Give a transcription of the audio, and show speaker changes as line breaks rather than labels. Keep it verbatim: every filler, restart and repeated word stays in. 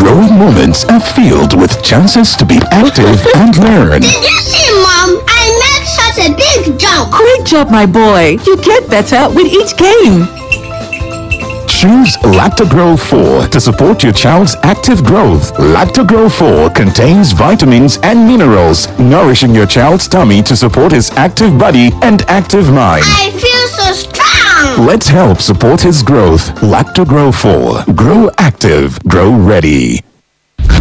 Growing moments are filled with chances to be active and learn.
Did you see, Mom? I made such a big jump.
Great job, my boy. You get better with each game.
Choose Lactogro four to support your child's active growth. Lactogro four contains vitamins and minerals, nourishing your child's tummy to support his active body and active mind.
I feel so strong.
Let's help support his growth. Lactogro four. Grow active. Grow ready.